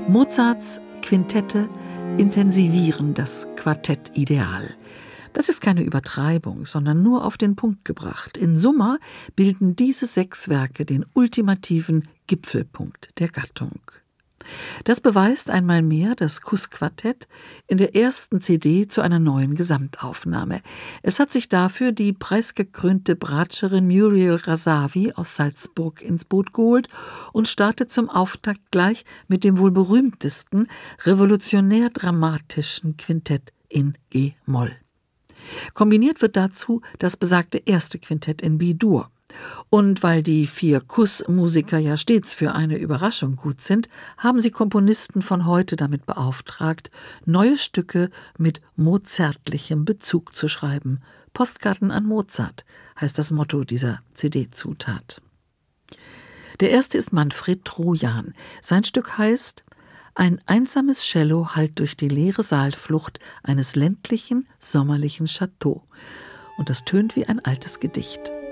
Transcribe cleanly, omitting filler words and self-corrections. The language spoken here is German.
Mozarts Quintette intensivieren das Quartettideal. Das ist keine Übertreibung, sondern nur auf den Punkt gebracht. In Summa bilden diese 6 Werke den ultimativen Gipfelpunkt der Gattung. Das beweist einmal mehr das Kuss-Quartett in der ersten CD zu einer neuen Gesamtaufnahme. Es hat sich dafür die preisgekrönte Bratscherin Muriel Razavi aus Salzburg ins Boot geholt und startet zum Auftakt gleich mit dem wohl berühmtesten revolutionär-dramatischen Quintett in G-Moll. Kombiniert wird dazu das besagte erste Quintett in B-Dur. Und weil die 4 Kuss-Musiker ja stets für eine Überraschung gut sind, haben sie Komponisten von heute damit beauftragt, neue Stücke mit mozartlichem Bezug zu schreiben. Postkarten an Mozart heißt das Motto dieser CD-Zutat. Der erste ist Manfred Trojan. Sein Stück heißt »Ein einsames Cello hallt durch die leere Saalflucht eines ländlichen, sommerlichen Chateau«. Und das tönt wie ein altes Gedicht.